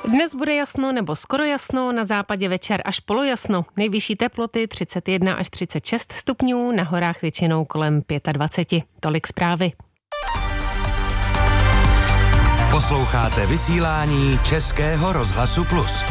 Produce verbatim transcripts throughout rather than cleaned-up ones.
Dnes bude jasno nebo skoro jasno, na západě večer až polojasno. Nejvyšší teploty třicet jedna až třicet šest stupňů, na horách většinou kolem dvacet pět. Tolik zprávy. Posloucháte vysílání Českého rozhlasu Plus.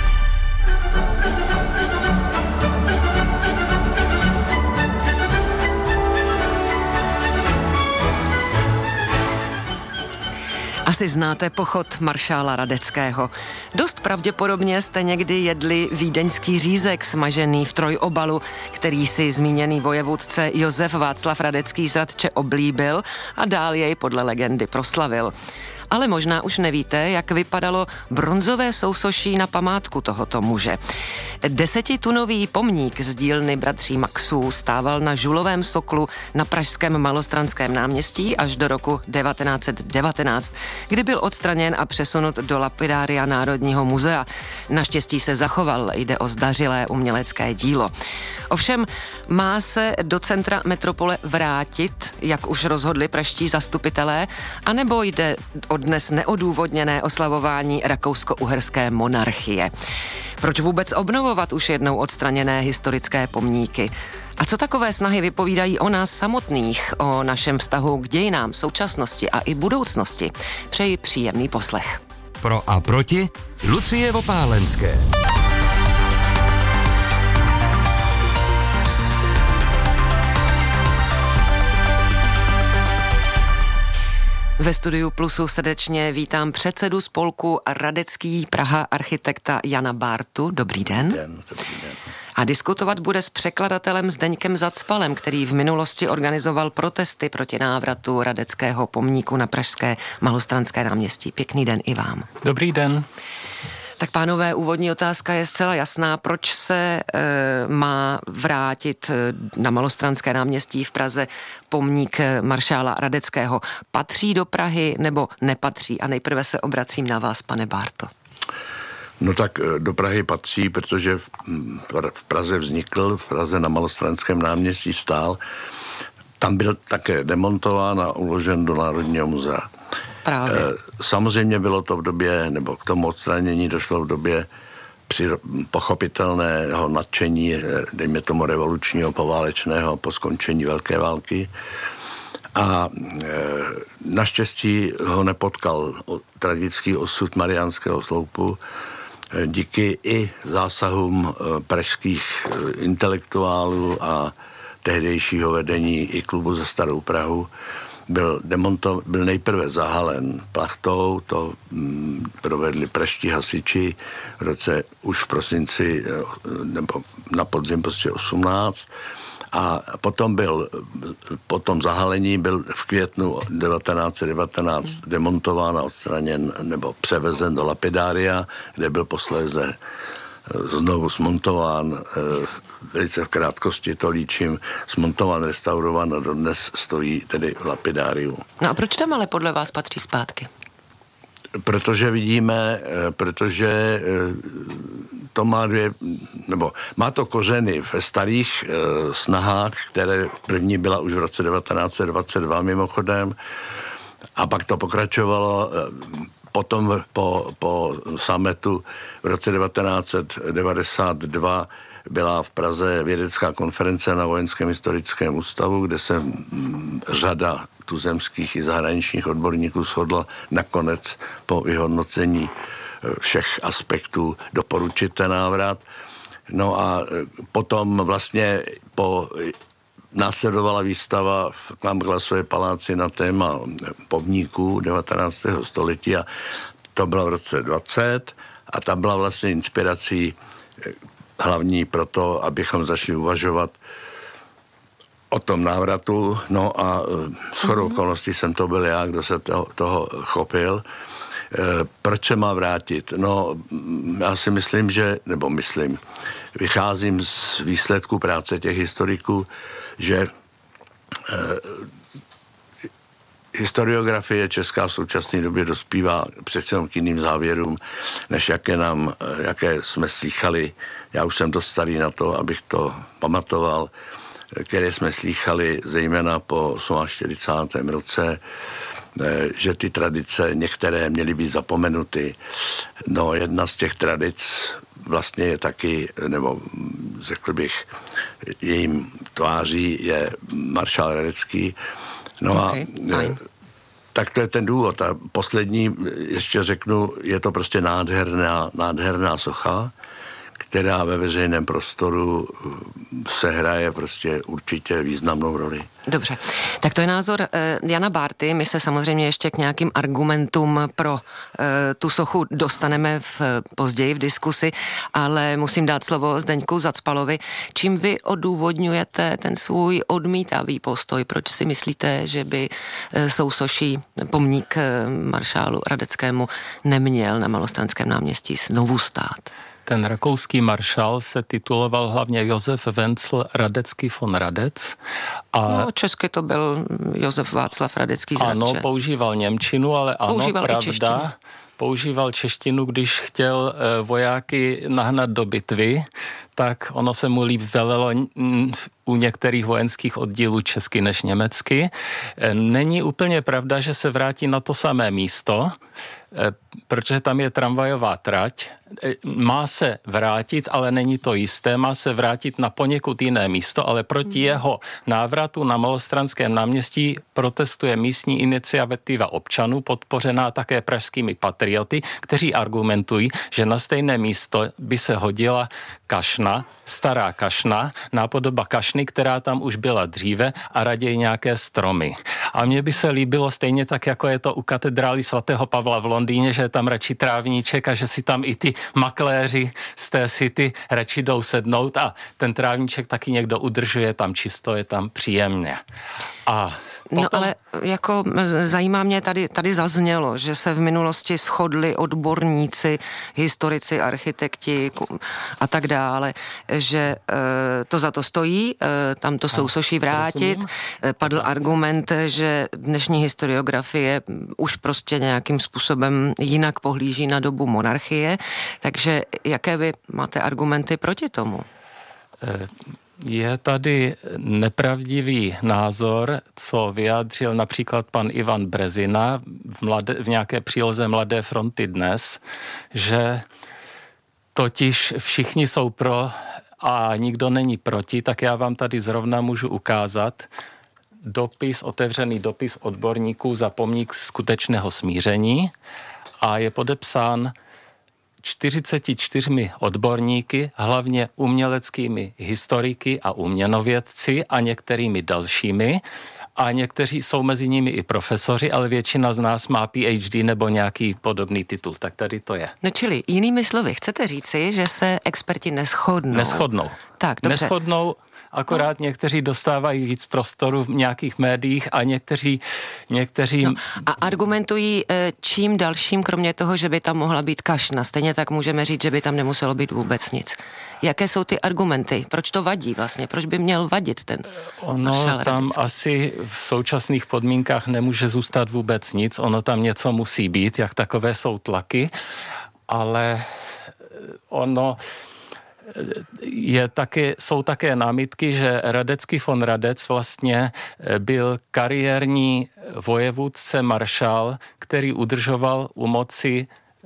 Asi znáte pochod maršála Radeckého. Dost pravděpodobně jste někdy jedli vídeňský řízek smažený v trojobalu, který si zmíněný vojevůdce Josef Václav Radecký zatče oblíbil a dál jej podle legendy proslavil. Ale možná už nevíte, jak vypadalo bronzové sousoší na památku tohoto muže. Desetitunový pomník z dílny bratří Maxů stával na žulovém soklu na pražském Malostranském náměstí až do roku devatenáct set devatenáct, kdy byl odstraněn a přesunut do lapidária Národního muzea. Naštěstí se zachoval, jde o zdařilé umělecké dílo. Ovšem má se do centra metropole vrátit, jak už rozhodli pražští zastupitelé, anebo jde o dnes neodůvodněné oslavování rakousko-uherské monarchie. Proč vůbec obnovovat už jednou odstraněné historické pomníky? A co takové snahy vypovídají o nás samotných, o našem vztahu k dějinám, současnosti a i budoucnosti? Přeji příjemný poslech. Pro a proti Lucie Opálenské. Ve studiu Plusu srdečně vítám předsedu spolku Radecký Praha architekta Jana Bártu. Dobrý den. Dobrý den, dobrý den. A diskutovat bude s překladatelem Zdeňkem Zacpalem, který v minulosti organizoval protesty proti návratu Radeckého pomníku na pražské Malostranské náměstí. Pěkný den i vám. Dobrý den. Tak pánové, úvodní otázka je zcela jasná. Proč se e, má vrátit na Malostranské náměstí v Praze pomník maršála Radeckého? Patří do Prahy nebo nepatří? A nejprve se obracím na vás, pane Bárto. No tak do Prahy patří, protože v Praze vznikl, v Praze na Malostranském náměstí stál. Tam byl také demontován a uložen do Národního muzea. Právě. Samozřejmě bylo to v době, nebo k tomu odstranění došlo v době při pochopitelného nadšení, dejme tomu revolučního, poválečného, po skončení Velké války. A e, naštěstí ho nepotkal tragický osud Mariánského sloupu e, díky i zásahům e, pražských e, intelektuálů a tehdejšího vedení i klubu za Starou Prahu. Byl, demonto, byl nejprve zahalen plachtou, to mm, provedli pražští hasiči v roce už v prosinci nebo na podzim prostě osmnáct a potom byl, po tom zahalení byl v květnu devatenáct set devatenáct demontován a odstraněn nebo převezen do lapidária, kde byl posléze znovu smontován, velice v krátkosti to líčím, smontován, restaurován a dodnes stojí tedy v lapidáriu. No a proč tam ale podle vás patří zpátky? Protože vidíme, protože to má dvě, nebo má to kořeny ve starých snahách, které první byla už v roce devatenáct set dvacet dva mimochodem a pak to pokračovalo. Potom po, po summitu v roce devatenáct set devadesát dva byla v Praze vědecká konference na Vojenském historickém ústavu, kde se řada tuzemských i zahraničních odborníků shodla nakonec po vyhodnocení všech aspektů doporučit ten návrat. No a potom vlastně po následovala výstava v Klamglasové paláci na téma pomníků devatenáctého století a to bylo v roce dvacet a ta byla vlastně inspirací hlavní pro to, abychom začali uvažovat o tom návratu. No a shodou mm-hmm. okolností jsem to byl já, kdo se toho, toho chopil. Proč se má vrátit? No, já si myslím, že, nebo myslím, vycházím z výsledku práce těch historiků, že eh, historiografie česká v současné době dospívá přece k jiným závěrům, než jaké, nám, jaké jsme slýchali. Já už jsem dost starý na to, abych to pamatoval, které jsme slýchali zejména po čtyřicátém osmém roce že ty tradice některé měly být zapomenuty. No, jedna z těch tradic vlastně je taky, nebo řekl bych, jejím tváří je maršál Radecký. No okay, a fine. Tak to je ten důvod. A poslední, ještě řeknu, je to prostě nádherná, nádherná socha, která ve veřejném prostoru se hraje prostě určitě významnou roli. Dobře, tak to je názor eh, Jana Bárty. My se samozřejmě ještě k nějakým argumentům pro eh, tu sochu dostaneme v, později v diskusi, ale musím dát slovo Zdeňku Zacpalovi. Čím vy odůvodňujete ten svůj odmítavý postoj? Proč si myslíte, že by eh, sousoší pomník eh, maršálu Radeckému neměl na Malostranském náměstí znovu stát? Ten rakouský maršál se tituloval hlavně Josef Wenzel Radecký von Radec. A no, česky to byl Josef Václav Radecký z Ano, používal němčinu, ale ano, používal pravda. Používal češtinu, když chtěl vojáky nahnat do bitvy, tak ono se mu líp velelo u některých vojenských oddílů česky než německy. Není úplně pravda, že se vrátí na to samé místo, protože tam je tramvajová trať. Má se vrátit, ale není to jisté, má se vrátit na poněkud jiné místo, ale proti jeho návratu na Malostranském náměstí protestuje místní iniciativa občanů, podpořená také pražskými patrioty, kteří argumentují, že na stejné místo by se hodila kašna, stará kašna, nápodoba kašny, která tam už byla dříve, a raději nějaké stromy. A mně by se líbilo stejně tak, jako je to u katedrály svatého Pavla v Londýně, že je tam radši trávníček a že si tam i ty makléři z té city radši jdou sednout a ten trávníček taky někdo udržuje, tam čisto, je tam příjemně. A potom... No ale jako zajímá mě, tady, tady zaznělo, že se v minulosti shodli odborníci, historici, architekti a tak dále, že e, to za to stojí, e, tam to sousoší vrátit. E, padl argument, že dnešní historiografie už prostě nějakým způsobem jinak pohlíží na dobu monarchie, takže jaké vy máte argumenty proti tomu? E... Je tady nepravdivý názor, co vyjádřil například pan Ivan Brezina v, mladé, v nějaké příloze Mladé fronty dnes, že totiž všichni jsou pro a nikdo není proti, tak já vám tady zrovna můžu ukázat dopis, otevřený dopis odborníků za pomník skutečného smíření a je podepsán čtyřiceti čtyřmi odborníky, hlavně uměleckými historiky a uměnovědci a některými dalšími. A někteří jsou mezi nimi i profesoři, ale většina z nás má P H D nebo nějaký podobný titul. Tak tady to je. No čili jinými slovy, chcete říci, že se experti neshodnou? Neshodnou. Tak, dobře. Neshodnou. Akorát no. Někteří dostávají víc prostoru v nějakých médiích a někteří... někteří... No, a argumentují čím dalším, kromě toho, že by tam mohla být kašna. Stejně tak můžeme říct, že by tam nemuselo být vůbec nic. Jaké jsou ty argumenty? Proč to vadí vlastně? Proč by měl vadit ten Ono tam Radecký? Asi v současných podmínkách nemůže zůstat vůbec nic. Ono tam něco musí být, jak takové jsou tlaky. Ale ono... Je také, jsou také námitky, že Radecký von Radec vlastně byl kariérní vojevůdce maršál, který udržoval u moci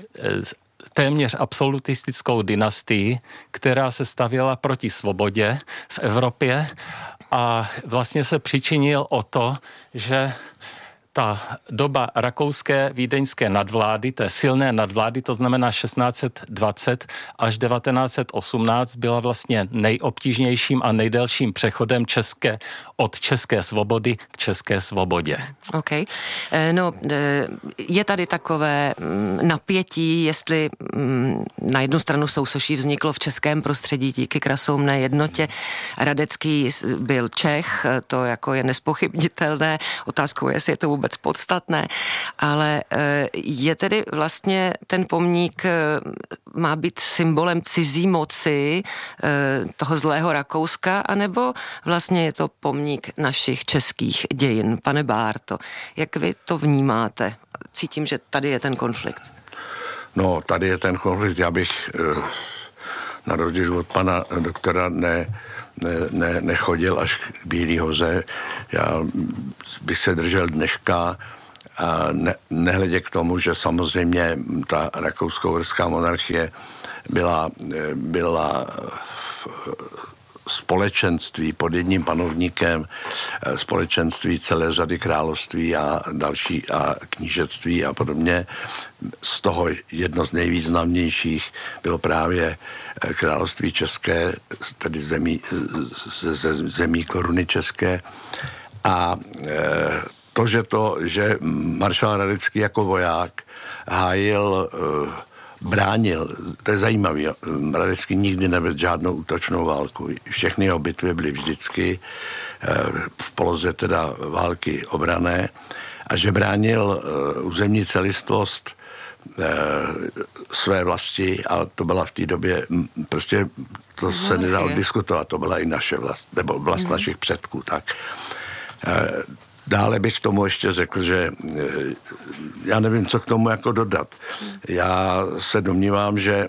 téměř absolutistickou dynastii, která se stavěla proti svobodě v Evropě a vlastně se přičinil o to, že ta doba rakouské vídeňské nadvlády, té silné nadvlády, to znamená šestnáct set dvacet až devatenáct set osmnáct, byla vlastně nejobtížnějším a nejdelším přechodem české, od české svobody k české svobodě. OK. No, je tady takové napětí, jestli na jednu stranu sousoší vzniklo v českém prostředí díky krasoumné jednotě. Radecký byl Čech, to jako je nespochybnitelné. Otázkou je, jestli je to vůbec podstatné, ale je tedy vlastně ten pomník má být symbolem cizí moci toho zlého Rakouska, anebo vlastně je to pomník našich českých dějin? Pane Bárto, jak vy to vnímáte? Cítím, že tady je ten konflikt. No, tady je ten konflikt. Já bych na rozdíl od pana doktora ne Ne, ne, nechodil až k Bílý hoře. Já bych se držel dneška A ne, nehledě k tomu, že samozřejmě ta rakousko-uherská monarchie byla, byla společenství pod jedním panovníkem, společenství celé řady království a další a knížectví a podobně. Z toho jedno z nejvýznamnějších bylo právě království české, tedy zemí, ze zemí koruny české. A to, že to, že maršál Radecký jako voják hájil, bránil, to je zajímavé, Radecký nikdy nevedl žádnou útočnou válku. Všechny jeho bitvy byly vždycky v poloze teda války obrané a že bránil územní celistvost své vlasti a to byla v té době prostě to se nedá diskutovat, to byla i naše vlast, nebo vlast našich předků, tak. Dále bych k tomu ještě řekl, že já nevím, co k tomu jako dodat. Já se domnívám, že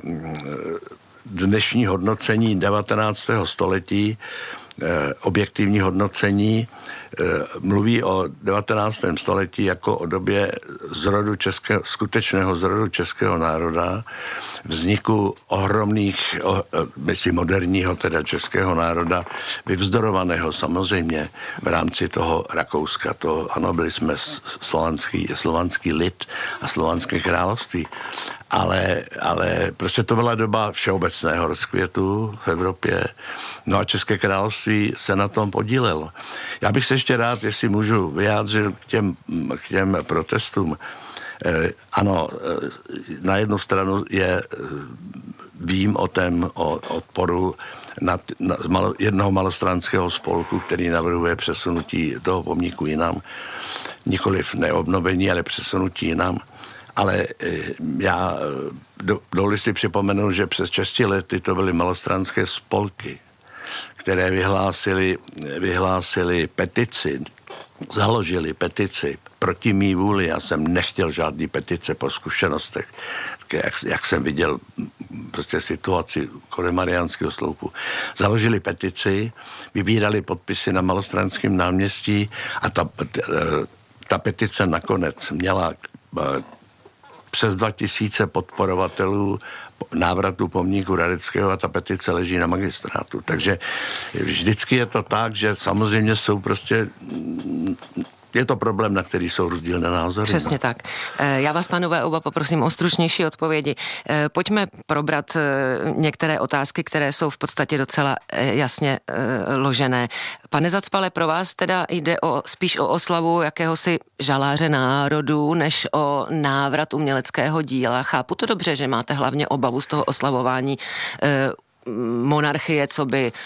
dnešní hodnocení devatenáctého století, objektivní hodnocení, mluví o devatenáctém století jako o době zrodu českého, skutečného zrodu českého národa, vzniku ohromných, myslím moderního teda českého národa, vyvzdorovaného samozřejmě v rámci toho Rakouska. To ano, byli jsme slovanský, slovanský lid a slovanské království, ale, ale prostě to byla doba všeobecného rozkvětu v Evropě. No a České království se na tom podílelo. Já bych se ještě rád, jestli můžu, vyjádřil k těm, k těm protestům. Eh, ano, eh, na jednu stranu je, eh, vím o tém, o odporu na, na, malo, jednoho malostranského spolku, který navrhuje přesunutí toho pomníku jinam. Nikoliv neobnovení, ale přesunutí jinam. Ale eh, já do, dovolím si připomenout, že přes šesti lety to byly malostranské spolky, které vyhlásili, vyhlásili petici, založili petici proti mý vůli. Já jsem nechtěl žádný petice po zkušenostech, jak, jak jsem viděl prostě situaci kolem Mariánského sloupu. Založili petici, vybírali podpisy na Malostranském náměstí a ta, ta petice nakonec měla přes dva tisíce podporovatelů návratu pomníku Radeckého a ta petice leží na magistrátu. Takže vždycky je to tak, že samozřejmě jsou prostě je to problém, na který jsou rozdílné názory. Přesně tak. Já vás, pánové, oba poprosím o stručnější odpovědi. Pojďme probrat některé otázky, které jsou v podstatě docela jasně ložené. Pane Zacpale, pro vás teda jde o, spíš o oslavu jakéhosi žaláře národů, než o návrat uměleckého díla. Chápu to dobře, že máte hlavně obavu z toho oslavování monarchie, co by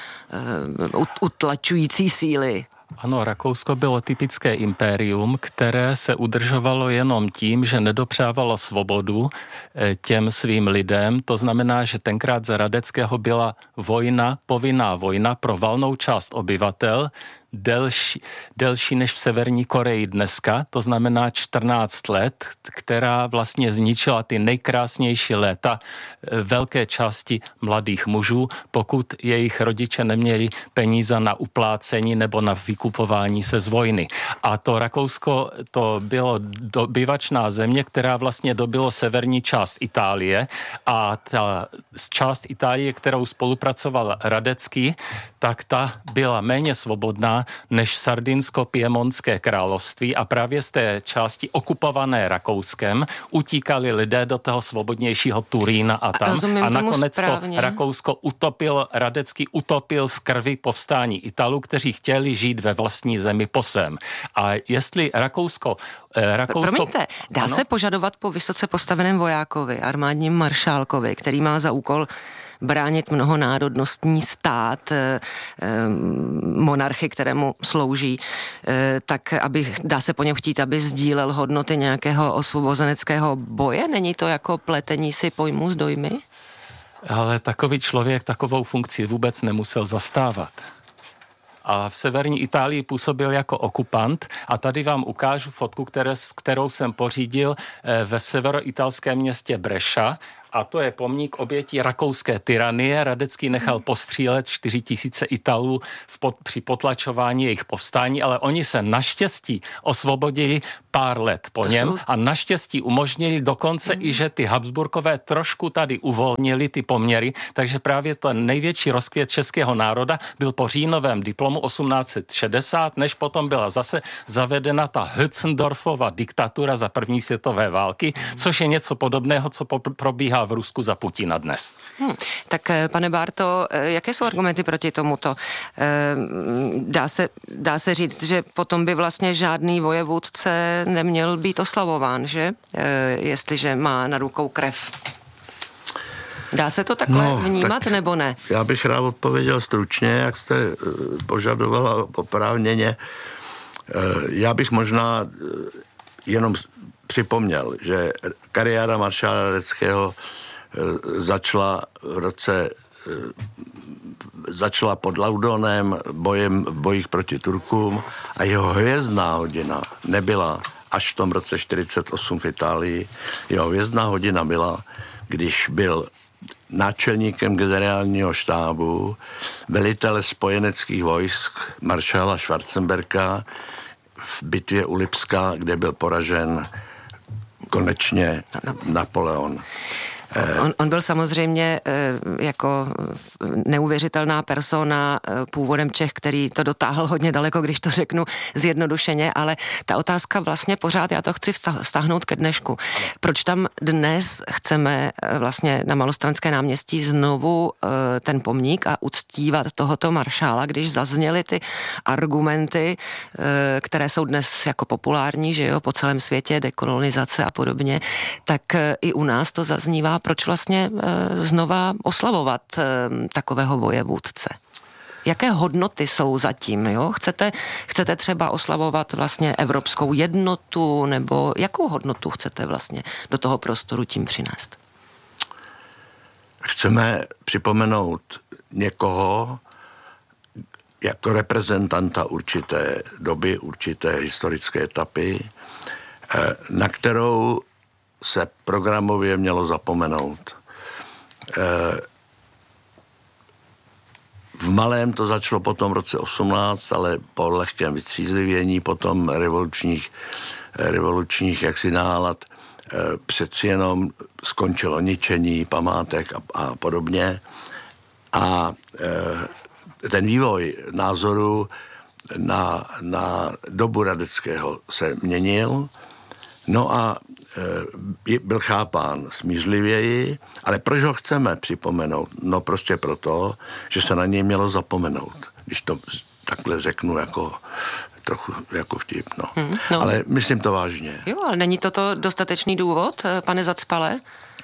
utlačující síly. Ano, Rakousko bylo typické impérium, které se udržovalo jenom tím, že nedopřávalo svobodu těm svým lidem. To znamená, že tenkrát za Radeckého byla vojna, povinná vojna pro valnou část obyvatel, delší, delší než v Severní Koreji dneska, to znamená čtrnáct let, která vlastně zničila ty nejkrásnější léta velké části mladých mužů, pokud jejich rodiče neměli peníze na uplácení nebo na vykupování se z vojny. A to Rakousko, to bylo dobyvačná země, která vlastně dobylo severní část Itálie a ta část Itálie, kterou spolupracoval Radecký, tak ta byla méně svobodná než Sardinsko-Piemontské království a právě z té části okupované Rakouskem utíkali lidé do toho svobodnějšího Turína a tam. Rozumím a nakonec správně. To Rakousko utopil, Radecký utopil v krvi povstání Italů, kteří chtěli žít ve vlastní zemi po svém. A jestli Rakousko... Eh, Rakousko Promiňte, dá ano? se požadovat po vysoce postaveném vojákovi, armádním maršálkovi, který má za úkol bránit mnohonárodnostní stát, e, e, monarchy, kterému slouží, e, tak aby, dá se po něm chtít, aby sdílel hodnoty nějakého osvobozeneckého boje? Není to jako pletení si pojmů s dojmy? Ale takový člověk takovou funkci vůbec nemusel zastávat. A v severní Itálii působil jako okupant a tady vám ukážu fotku, které, kterou jsem pořídil ve severoitalském městě Brescia. A to je pomník obětí rakouské tyranie. Radecký nechal postřílet čtyři tisíce Italů v pod, při potlačování jejich povstání, ale oni se naštěstí osvobodili pár let po To něm jsou... a naštěstí umožnili dokonce mm. i, že ty Habsburkové trošku tady uvolnili ty poměry, takže právě ten největší rozkvět českého národa byl po říjnovém diplomu osmnáct set šedesát, než potom byla zase zavedena ta Hötzendorfova diktatura za první světové války, mm. což je něco podobného, co po- probíhá v Rusku za Putina dnes. Hmm. Tak pane Bárto, jaké jsou argumenty proti tomuto? Dá se, dá se říct, že potom by vlastně žádný vojevůdce neměl být oslavován, že? Jestliže má na rukou krev. Dá se to takhle no, vnímat, tak nebo ne? Já bych rád odpověděl stručně, jak jste požadovala oprávněně. Já bych možná jenom připomněl, že kariéra maršála Radeckého začala v roce začala pod Laudonem bojem v bojích proti Turkům a jeho hvězdná hodina nebyla až v tom roce čtyřicet osm v Itálii. Jeho hvězdná hodina byla, když byl náčelníkem generálního štábu velitele spojeneckých vojsk maršála Schwarzenberga v bitvě u Lipska, kde byl poražen konečně Napoleon. On, on byl samozřejmě jako neuvěřitelná persona původem Čech, který to dotáhl hodně daleko, když to řeknu zjednodušeně, ale ta otázka vlastně pořád, já to chci vztahnout ke dnešku. Proč tam dnes chceme vlastně na Malostranské náměstí znovu ten pomník a uctívat tohoto maršála, když zazněly ty argumenty, které jsou dnes jako populární, že jo, po celém světě, dekolonizace a podobně, tak i u nás to zaznívá. Proč vlastně e, znova oslavovat e, takového vojevůdce? Jaké hodnoty jsou zatím, jo? Chcete, chcete třeba oslavovat vlastně evropskou jednotu, nebo jakou hodnotu chcete vlastně do toho prostoru tím přinést? Chceme připomenout někoho jako reprezentanta určité doby, určité historické etapy, e, na kterou se programově mělo zapomenout. V malém to začalo potom v roce osmnáct, ale po lehkém vystřízlivění potom revolučních, revolučních jaksi nálad přeci jenom skončilo ničení památek a, a podobně. A ten vývoj názoru na, na dobu Radeckého se měnil. No a e, byl chápán smířlivěji, ale proč ho chceme připomenout? No prostě proto, že se na něj mělo zapomenout, když to takhle řeknu jako trochu jako vtip, no. Hmm, no. Ale myslím to vážně. Jo, ale není toto dostatečný důvod, pane Zacpale?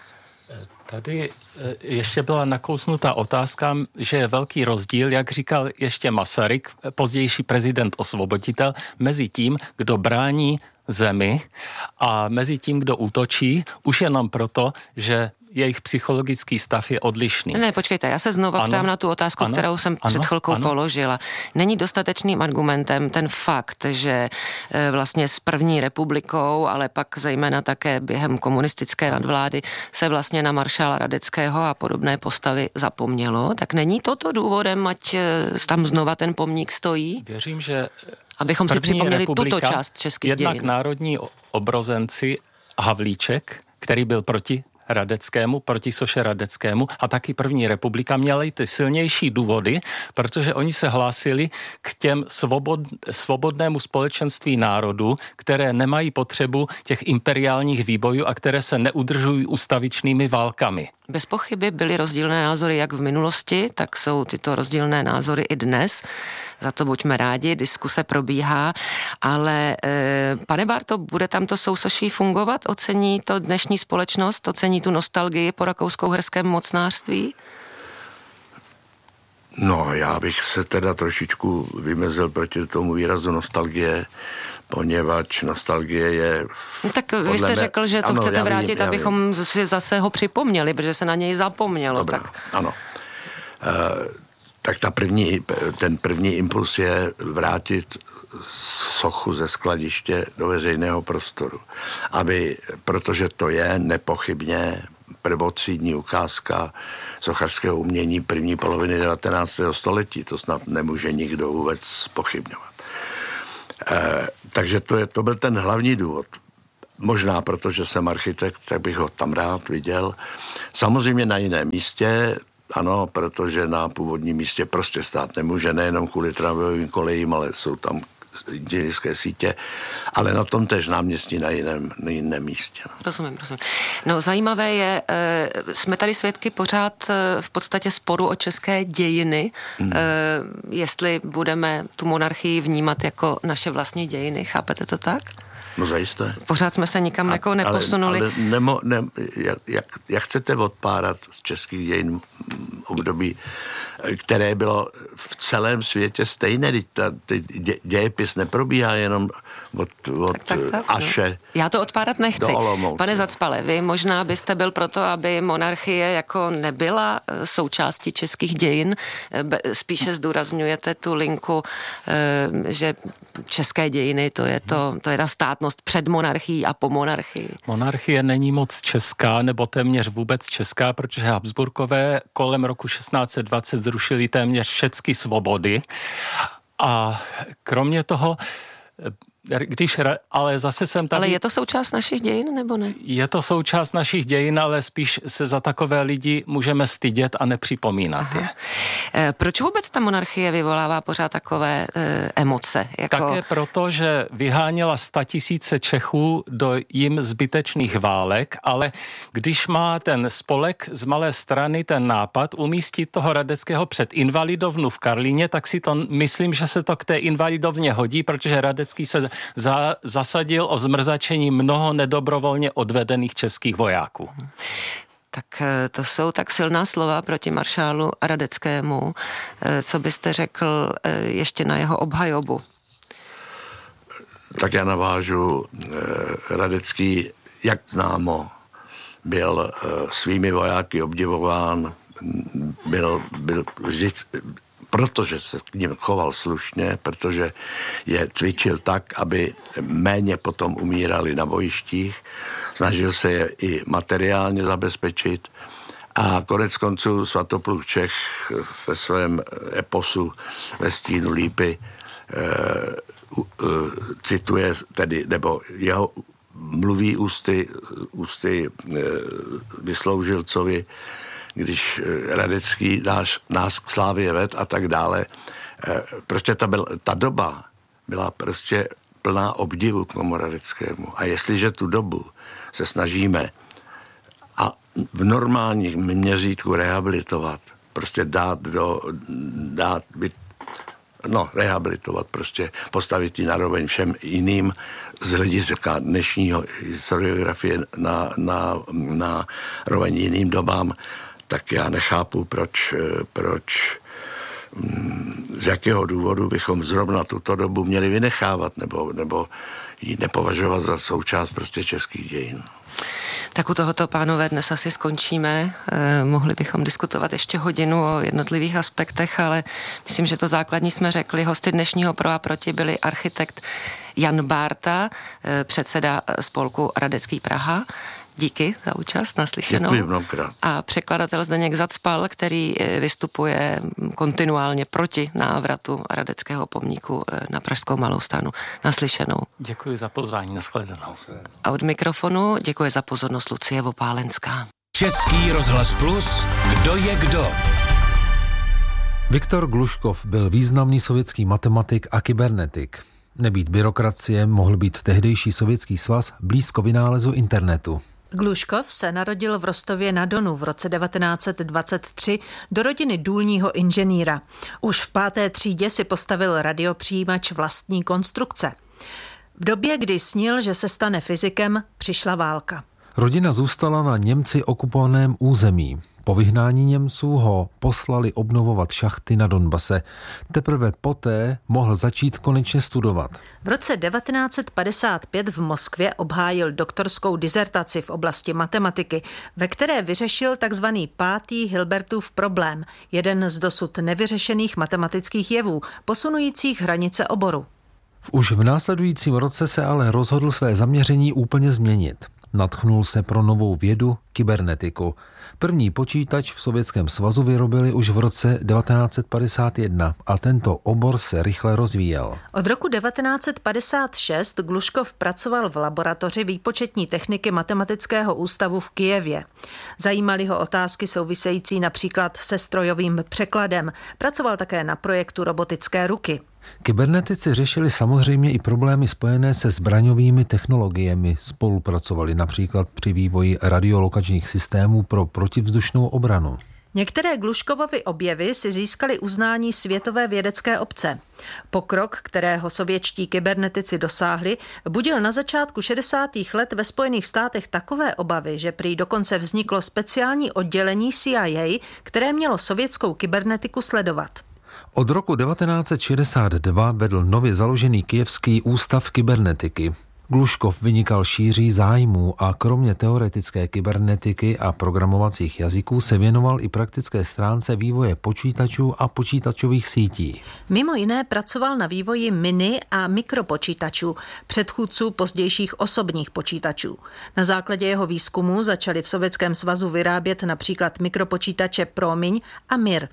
Tady ještě byla nakousnutá otázka, že je velký rozdíl, jak říkal ještě Masaryk, pozdější prezident osvoboditel, mezi tím, kdo brání zemi a mezi tím, kdo útočí, už jenom proto, že jejich psychologický stav je odlišný. Ne, počkejte, já se znova ano, ptám na tu otázku, ano, kterou jsem ano, před chvilkou ano. položila. Není dostatečným argumentem ten fakt, že e, vlastně s první republikou, ale pak zejména také během komunistické nadvlády se vlastně na maršála Radeckého a podobné postavy zapomnělo, tak není toto důvodem, ať e, tam znova ten pomník stojí? Věřím, že abychom si připomněli tuto část českých jednak dějin. Jednak národní obrozenci Havlíček, který byl proti Radeckému, proti soše Radeckému a taky první republika měly ty silnější důvody, protože oni se hlásili k těm svobod, svobodnému společenství národů, které nemají potřebu těch imperiálních výbojů a které se neudržují ustavičnými válkami. Bez pochyby byly rozdílné názory jak v minulosti, tak jsou tyto rozdílné názory i dnes. Za to buďme rádi, diskuse probíhá, ale e, pane Bárto, bude tam to sousoší fungovat? Ocení to dnešní společnost? Ocení tu nostalgii po rakousko-uherském mocnářství? No, já bych se teda trošičku vymezil proti tomu výrazu nostalgie, poněvadž nostalgie je... No tak vy jste mě... řekl, že to ano, chcete vrátit, vím, abychom si zase ho připomněli, protože se na něj zapomnělo. Dobrá, tak... ano. E, tak ta první, ten první impuls je vrátit sochu ze skladiště do veřejného prostoru. Aby, protože to je nepochybně prvotřídní ukázka sochařského umění první poloviny devatenáctého století. To snad nemůže nikdo vůbec pochybňovat. E, takže to, je, to byl ten hlavní důvod. Možná proto, že jsem architekt, tak bych ho tam rád viděl. Samozřejmě na jiném místě, ano, protože na původním místě prostě stát nemůže, nejenom kvůli tramvajovým kolejím, ale jsou tam inženýrské sítě, ale na tom též náměstí na jiném, na jiném místě. Rozumím, rozumím. No zajímavé je, e, jsme tady svědky pořád e, v podstatě sporu o české dějiny, hmm. e, jestli budeme tu monarchii vnímat jako naše vlastní dějiny, chápete to tak? No zajisté. Pořád jsme se nikam A, jako neposunuli. Ale, ale nemo, ne, jak, jak, jak chcete odpárat z českých dějin období, které bylo v celém světě stejné, ta, ty dě, dějepis neprobíhá jenom od, od tak, tak, tak, Aše. No. Já to odpárat nechci. Pane Zacpale, vy možná byste byl proto, aby monarchie jako nebyla součástí českých dějin, spíše zdůrazňujete tu linku, že české dějiny, to je, to, to je ta státnost před monarchií a po monarchii. Monarchie není moc česká, nebo téměř vůbec česká, protože Habsburkové kolem roku šestnáct set dvacet zrušili téměř všechny svobody a kromě toho, když, ale zase jsem tady... Ale je to součást našich dějin, nebo ne? Je to součást našich dějin, ale spíš se za takové lidi můžeme stydět a nepřipomínat je. E, proč vůbec ta monarchie vyvolává pořád takové e, emoce? Jako... Také proto, že vyháněla statisíce Čechů do jim zbytečných válek, ale když má ten spolek z malé strany ten nápad umístit toho Radeckého před Invalidovnu v Karlíně, tak si to myslím, že se to k té Invalidovně hodí, protože Radecký se Za, zasadil o zmrzačení mnoho nedobrovolně odvedených českých vojáků. Tak to jsou tak silná slova proti maršálu Radeckému. Co byste řekl ještě na jeho obhajobu? Tak já navážu. Radecký, jak známo, byl svými vojáky obdivován, byl, byl vždycky, protože se k ním choval slušně, protože je cvičil tak, aby méně potom umírali na bojištích. Snažil se je i materiálně zabezpečit. A konec konců Svatopluk Čech ve svém eposu Ve stínu lípy uh, uh, cituje tedy, nebo jeho mluví ústy, ústy uh, Vysloužilcovi, když Radecký náš, nás k slávě ved a tak dále. Prostě ta, byl, ta doba byla prostě plná obdivu k tomu Radeckému. A jestliže tu dobu se snažíme a v normálních měřítku rehabilitovat, prostě dát do, dát být, no, rehabilitovat, prostě postavit ji naroveň všem jiným z hlediska dnešního historiografie na, na, na roveň jiným dobám, tak já nechápu, proč, proč, z jakého důvodu bychom zrovna tuto dobu měli vynechávat nebo, nebo ji nepovažovat za součást prostě českých dějin. Tak u tohoto, pánové, dnes asi skončíme. Eh, mohli bychom diskutovat ještě hodinu o jednotlivých aspektech, ale myslím, že to základní jsme řekli. Hosty dnešního Pro a proti byli architekt Jan Bárta, eh, předseda spolku Radecký Praha. Díky za účast, naslyšenou. Děkuji mnohokrát. A překladatel Zdeněk Zacpal, který vystupuje kontinuálně proti návratu Radeckého pomníku na Pražskou Malou Stranu. Naslyšenou. Děkuji za pozvání, nashledanou. A od mikrofonu děkuji za pozornost Lucie Vopálenská. Český rozhlas Plus, kdo je kdo? Viktor Gluškov byl významný sovětský matematik a kybernetik. Nebýt byrokracie, mohl být tehdejší Sovětský svaz blízko vynálezu internetu. Gluškov se narodil v Rostově na Donu v roce devatenáct set dvacet tři do rodiny důlního inženýra. Už v páté třídě si postavil radiopřijímač vlastní konstrukce. V době, kdy snil, že se stane fyzikem, přišla válka. Rodina zůstala na Němci okupovaném území. Po vyhnání Němců ho poslali obnovovat šachty na Donbase. Teprve poté mohl začít konečně studovat. V roce devatenáct set padesát pět v Moskvě obhájil doktorskou dizertaci v oblasti matematiky, ve které vyřešil takzvaný pátý Hilbertův problém, jeden z dosud nevyřešených matematických jevů, posunujících hranice oboru. Už v následujícím roce se ale rozhodl své zaměření úplně změnit. Nadchnul se pro novou vědu, kybernetiku. První počítač v Sovětském svazu vyrobili už v roce devatenáct set padesát jedna a tento obor se rychle rozvíjel. Od roku devatenáct set padesát šest Gluškov pracoval v laboratoři výpočetní techniky Matematického ústavu v Kyjevě. Zajímaly ho otázky související například se strojovým překladem. Pracoval také na projektu robotické ruky. Kybernetici řešili samozřejmě i problémy spojené se zbraňovými technologiemi. Spolupracovali například při vývoji radiolokačních systémů pro protivzdušnou obranu. Některé Gluškovovy objevy si získaly uznání světové vědecké obce. Pokrok, kterého sovětští kybernetici dosáhli, budil na začátku šedesátých let ve Spojených státech takové obavy, že prý dokonce vzniklo speciální oddělení C I A, které mělo sovětskou kybernetiku sledovat. Od roku devatenáct set šedesát dva vedl nově založený Kyjevský ústav kybernetiky. Gluškov vynikal šíří zájmů a kromě teoretické kybernetiky a programovacích jazyků se věnoval i praktické stránce vývoje počítačů a počítačových sítí. Mimo jiné pracoval na vývoji mini a mikropočítačů, předchůdců pozdějších osobních počítačů. Na základě jeho výzkumu začali v Sovětském svazu vyrábět například mikropočítače Promiň a Mir.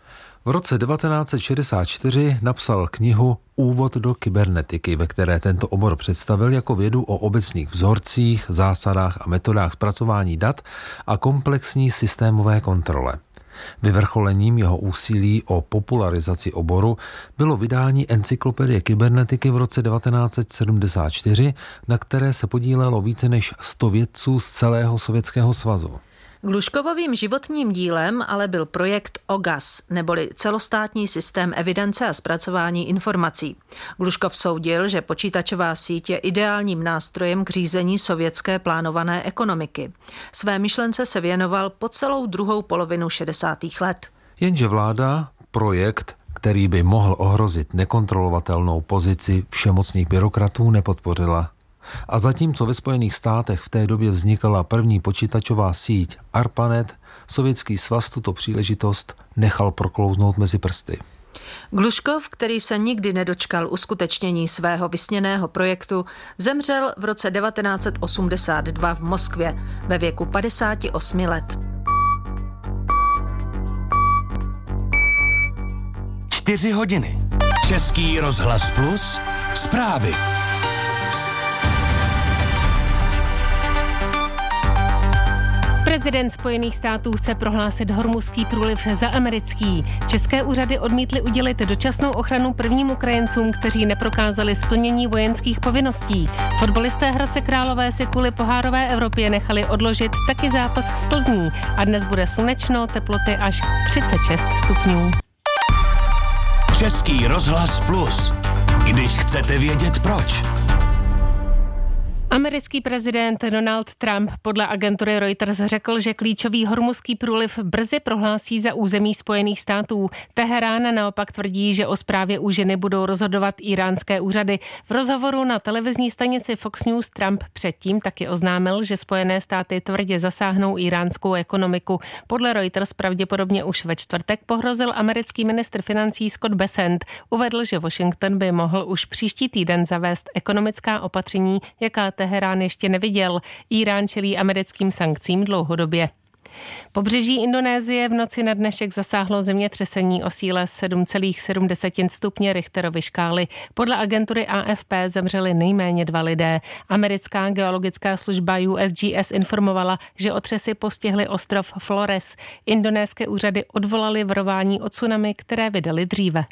V roce devatenáct set šedesát čtyři napsal knihu Úvod do kybernetiky, ve které tento obor představil jako vědu o obecných vzorcích, zásadách a metodách zpracování dat a komplexní systémové kontrole. Vyvrcholením jeho úsilí o popularizaci oboru bylo vydání encyklopedie kybernetiky v roce devatenáct set sedmdesát čtyři, na které se podílelo více než sto vědců z celého Sovětského svazu. Gluškovovým životním dílem ale byl projekt O G A S, neboli celostátní systém evidence a zpracování informací. Gluškov soudil, že počítačová síť je ideálním nástrojem k řízení sovětské plánované ekonomiky. Své myšlence se věnoval po celou druhou polovinu šedesátých let. Jenže vláda projekt, který by mohl ohrozit nekontrolovatelnou pozici všemocných byrokratů, nepodpořila. A zatímco ve Spojených státech v té době vznikala první počítačová síť ARPANET, Sovětský svaz tuto příležitost nechal proklouznout mezi prsty. Gluškov, který se nikdy nedočkal uskutečnění svého vysněného projektu, zemřel v roce devatenáct set osmdesát dva v Moskvě ve věku padesáti osmi let. Čtyři hodiny. Český rozhlas Plus. Zprávy. Prezident Spojených států chce prohlásit Hormuzský průliv za americký. České úřady odmítly udělit dočasnou ochranu prvním Ukrajincům, kteří neprokázali splnění vojenských povinností. Fotbalisté Hradce Králové si kvůli pohárové Evropě nechali odložit taky zápas z Plzní a dnes bude slunečno, teploty až třicet šest stupňů. Český rozhlas Plus. Když chcete vědět proč. Americký prezident Donald Trump podle agentury Reuters řekl, že klíčový Hormuzský průliv brzy prohlásí za území Spojených států. Teherán naopak tvrdí, že o správě úžiny budou rozhodovat iránské úřady. V rozhovoru na televizní stanici Fox News Trump předtím taky oznámil, že Spojené státy tvrdě zasáhnou iránskou ekonomiku. Podle Reuters pravděpodobně už ve čtvrtek pohrozil americký ministr financí Scott Bessent. Uvedl, že Washington by mohl už příští týden zavést ekonomická opatření, jaká Teherán ještě neviděl. Irán čelí americkým sankcím dlouhodobě. Pobřeží Indonésie v noci na dnešek zasáhlo zemětřesení o síle sedm celá sedm stupně Richterovy škály. Podle agentury A F P zemřeli nejméně dva lidé. Americká geologická služba U S G S informovala, že otřesy postihly ostrov Flores. Indonéské úřady odvolaly varování o tsunami, které vydali dříve.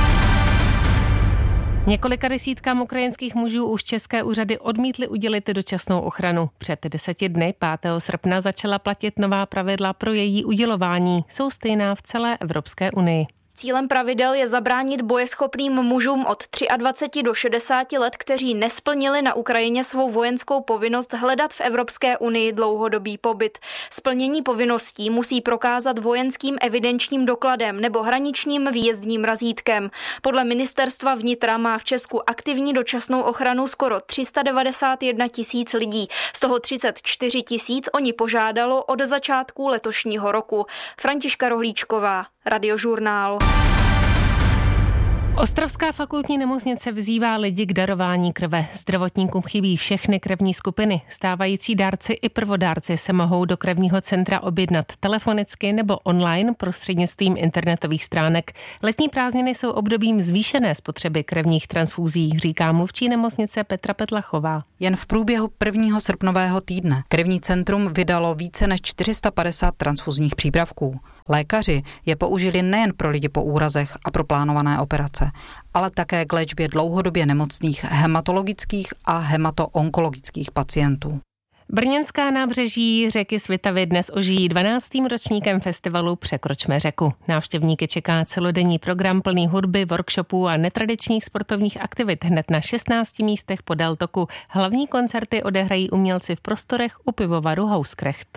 Několika desítkám ukrajinských mužů už české úřady odmítly udělit dočasnou ochranu. Před deseti dny, pátého srpna, začala platit nová pravidla pro její udělování. Jsou stejná v celé Evropské unii. Cílem pravidel je zabránit bojeschopným mužům od dvaceti tři do šedesáti let, kteří nesplnili na Ukrajině svou vojenskou povinnost hledat v Evropské unii dlouhodobý pobyt. Splnění povinností musí prokázat vojenským evidenčním dokladem nebo hraničním výjezdním razítkem. Podle ministerstva vnitra má v Česku aktivní dočasnou ochranu skoro tři sta devadesát jedna tisíc lidí. Z toho třicet čtyři tisíc oni požádalo od začátku letošního roku. Františka Rohlíčková, Radiožurnál. Ostravská fakultní nemocnice vyzývá lidi k darování krve. Zdravotníkům chybí všechny krevní skupiny. Stávající dárci i prvodárci se mohou do krevního centra objednat telefonicky nebo online prostřednictvím internetových stránek. Letní prázdniny jsou obdobím zvýšené spotřeby krevních transfúzí, říká mluvčí nemocnice Petra Petlachová. Jen v průběhu prvního srpnového týdne krevní centrum vydalo více než čtyři sta padesát transfuzních přípravků. Lékaři je použili nejen pro lidi po úrazech a pro plánované operace, ale také k léčbě dlouhodobě nemocných hematologických a hematoonkologických pacientů. Brněnská nábřeží řeky Svitavy dnes ožijí dvanáctým ročníkem festivalu Překročme řeku. Návštěvníky čeká celodenní program plný hudby, workshopů a netradičních sportovních aktivit hned na šestnácti místech podél toku. Hlavní koncerty odehrají umělci v prostorech u pivovaru Houskrecht.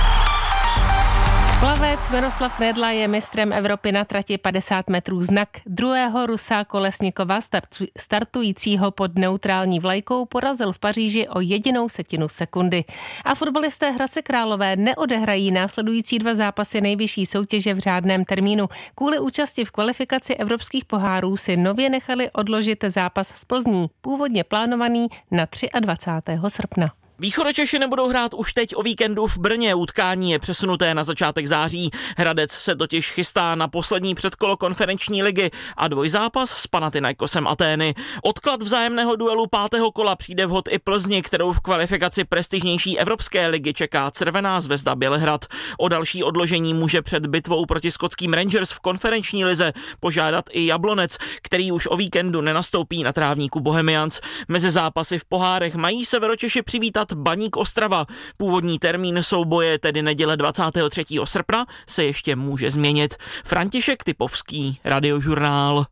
Plavec Miroslav Knedla je mistrem Evropy na trati padesát metrů znak. Druhého Rusa Kolesnikova, startujícího pod neutrální vlajkou, porazil v Paříži o jedinou setinu sekundy. A fotbalisté Hradce Králové neodehrají následující dva zápasy nejvyšší soutěže v řádném termínu. Kvůli účasti v kvalifikaci evropských pohárů si nově nechali odložit zápas z Plzní, původně plánovaný na dvacátého třetího srpna. Východočeši nebudou hrát už teď o víkendu v Brně, utkání je přesunuté na začátek září. Hradec se totiž chystá na poslední předkolo konferenční ligy a dvojzápas s Panathinaikosem Atény. Odklad vzájemného duelu pátého kola přijde vhod i Plzni, kterou v kvalifikaci prestižnější evropské ligy čeká Červená Zvezda Bělehrad. O další odložení může před bitvou proti skotským Rangers v konferenční lize požádat i Jablonec, který už o víkendu nenastoupí na trávníku Bohemians. Mezi zápasy v pohárech mají Severočeši přivítat Baník Ostrava. Původní termín souboje, tedy neděle dvacátého třetího srpna, se ještě může změnit. František Typovský, Radiožurnál.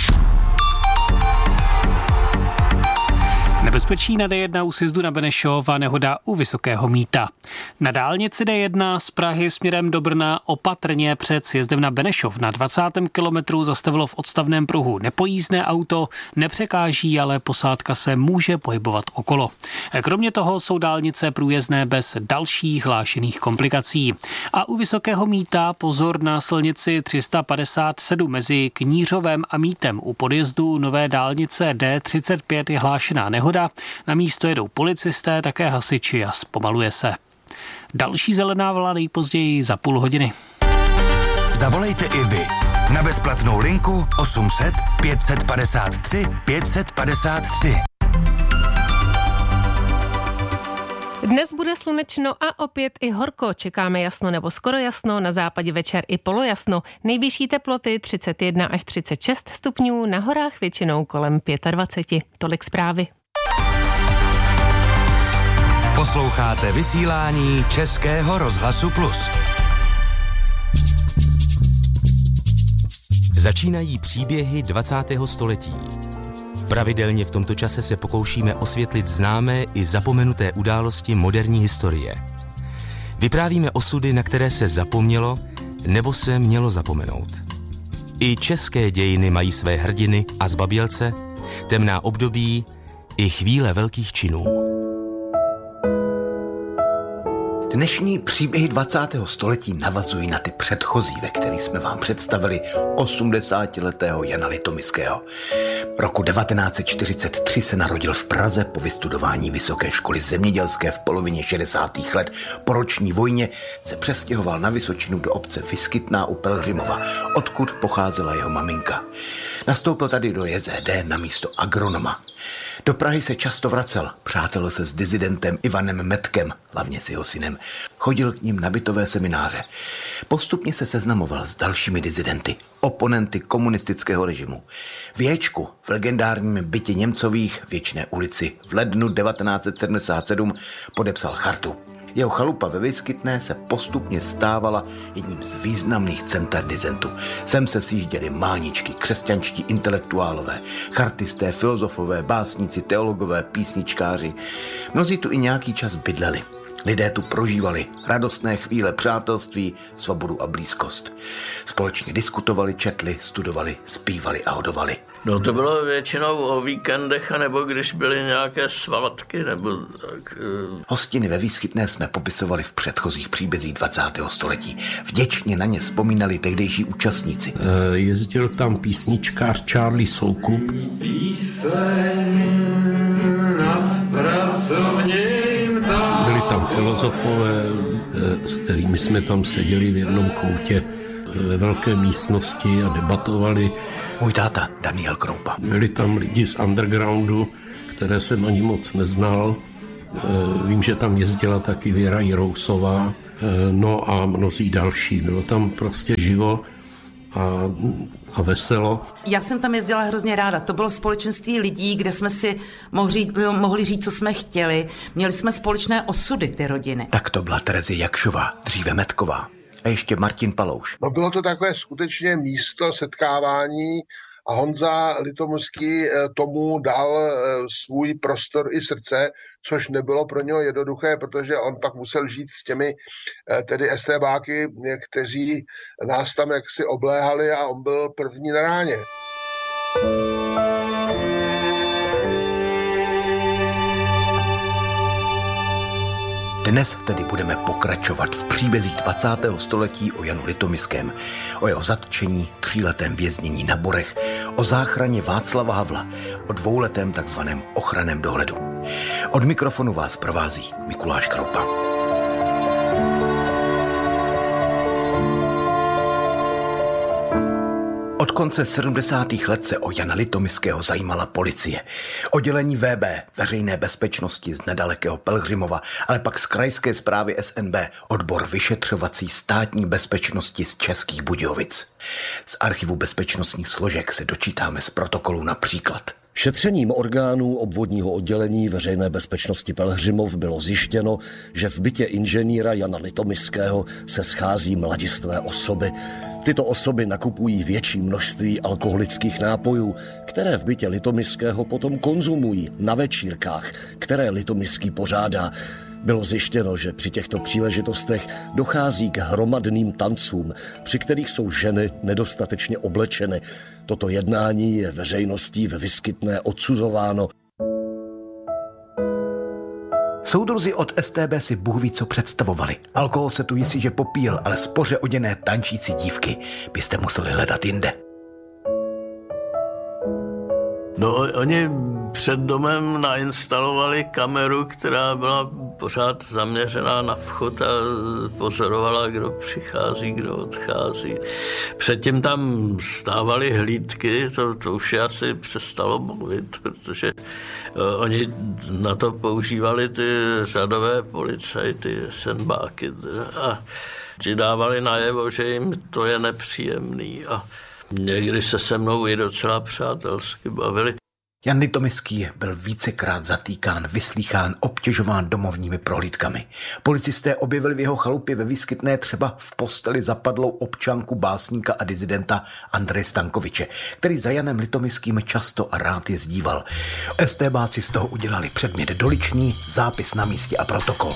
Nebezpečí na D jedna u sjezdu na Benešov a nehoda u Vysokého Mýta. Na dálnici D jedna z Prahy směrem do Brna opatrně před sjezdem na Benešov na dvacátém kilometru zastavilo v odstavném pruhu nepojízdné auto, nepřekáží, ale posádka se může pohybovat okolo. Kromě toho jsou dálnice průjezdné bez dalších hlášených komplikací. A u Vysokého Mýta pozor na silnici tři sta padesát sedm mezi Knířovem a Mítem. U podjezdu nové dálnice D třicet pět je hlášená nehoda. Na místo jedou policisté, také hasiči a zpomaluje se. Další zelená vlna nejpozději za půl hodiny. Zavolejte i vy na bezplatnou linku osm set pět set padesát tři pět set padesát tři. Dnes bude slunečno a opět i horko. Čekáme jasno nebo skoro jasno, na západě večer i polojasno. Nejvyšší teploty třicet jedna až třicet šest stupňů, na horách většinou kolem dvacet pět. Tolik zprávy. Posloucháte vysílání Českého rozhlasu Plus. Začínají příběhy dvacátého století. Pravidelně v tomto čase se pokoušíme osvětlit známé i zapomenuté události moderní historie. Vyprávíme osudy, na které se zapomnělo nebo se mělo zapomenout. I české dějiny mají své hrdiny a zbabělce, temná období i chvíle velkých činů. Dnešní příběhy dvacátého století navazují na ty předchozí, ve kterých jsme vám představili osmdesátiletého Jana Litoměřského. Roku devatenáct set čtyřicet tři se narodil v Praze, po vystudování Vysoké školy zemědělské v polovině šedesátých let. Po roční vojně se přestěhoval na Vysočinu do obce Vyskytná u Pelhřimova, odkud pocházela jeho maminka. Nastoupil tady do J Z D na místo agronoma. Do Prahy se často vracel, přátelil se s dizidentem Ivanem Metkem, hlavně s jeho synem. Chodil k ním na bytové semináře. Postupně se seznamoval s dalšími dizidenty, oponenty komunistického režimu. V Jéčku, v legendárním bytě Němcových, Věčné ulici, v lednu devatenáct set sedmdesát sedm podepsal chartu. Jeho chalupa ve Vyskytné se postupně stávala jedním z významných center dizentu. Sem se sjížděli máničky, křesťanští intelektuálové, chartisté, filozofové, básníci, teologové, písničkáři. Mnozí tu i nějaký čas bydleli. Lidé tu prožívali radostné chvíle přátelství, svobodu a blízkost. Společně diskutovali, četli, studovali, zpívali a hodovali. No to bylo většinou o víkendech, anebo když byly nějaké svátky, nebo tak. Hostiny ve Výskytné jsme popisovali v předchozích příbězích dvacátého století. Vděčně na ně vzpomínali tehdejší účastníci. E, jezdil tam písničkář Charlie Soukup. Byli tam filozofové, s kterými jsme tam seděli v jednom koutě ve velké místnosti a debatovali. Můj táta Daniel Kroupa. Byli tam lidi z undergroundu, které jsem ani moc neznal. Vím, že tam jezdila taky Věra Jirousová, no a mnozí další. Bylo tam prostě živo a, a veselo. Já jsem tam jezdila hrozně ráda. To bylo společenství lidí, kde jsme si mohli, mohli říct, co jsme chtěli. Měli jsme společné osudy, ty rodiny. Tak to byla Terezie Jakšová, dříve Metková. A ještě Martin Palouš. No bylo to takové skutečně místo setkávání a Honza Litomuský tomu dal svůj prostor i srdce, což nebylo pro něho jednoduché, protože on pak musel žít s těmi tedy estébáky, kteří nás tam jaksi obléhali a on byl první na ráně. Dnes tedy budeme pokračovat v příbězích dvacátého století o Janu Litomiském, o jeho zatčení, tříletém věznění na Borech, o záchraně Václava Havla, o dvouletém takzvaném ochranném dohledu. Od mikrofonu vás provází Mikuláš Kroupa. Od konce sedmdesátých let se o Jana Litomiského zajímala policie. Oddělení V B, veřejné bezpečnosti z nedalekého Pelhřimova, ale pak z krajské správy S N B, odbor vyšetřovací státní bezpečnosti z Českých Budějovic. Z archivu bezpečnostních složek se dočítáme z protokolů například. Šetřením orgánů obvodního oddělení veřejné bezpečnosti Pelhřimov bylo zjištěno, že v bytě inženýra Jana Litomiského se schází mladistvé osoby. Tyto osoby nakupují větší množství alkoholických nápojů, které v bytě Litomiského potom konzumují na večírkách, které Litomiský pořádá. Bylo zjištěno, že při těchto příležitostech dochází k hromadným tancům, při kterých jsou ženy nedostatečně oblečeny. Toto jednání je veřejností ve Výskytné odsuzováno. Soudruzi od S T B si Bůh ví, co představovali. Alkohol se tu jistě popíjel, ale spoře oděné tančící dívky byste museli hledat jinde. No, oni před domem nainstalovali kameru, která byla pořád zaměřená na vchod a pozorovala, kdo přichází, kdo odchází. Předtím tam stávaly hlídky, to, to už je asi přestalo mluvit, protože oni na to používali ty řadové policajty, senbáky a ti dávali najevo, že jim to je nepříjemný a někdy se se mnou i docela přátelsky bavili. Jan Litomiský byl vícekrát zatýkán, vyslýchán, obtěžován domovními prohlídkami. Policisté objevili v jeho chalupě ve Výskytné třeba v posteli zapadlou občanku básníka a dizidenta Andreje Stankoviče, který za Janem Litomiským často a rád jezdíval. STBáci z toho udělali předmět doliční, zápis na místě a protokol.